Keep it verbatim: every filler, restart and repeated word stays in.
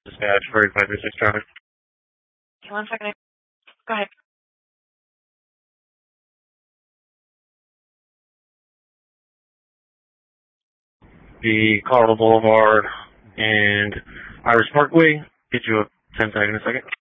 Dispatch for eight five three six traffic. Okay, one second. Go ahead. The Carl Boulevard and Iris Parkway. Get you a ten second in a second.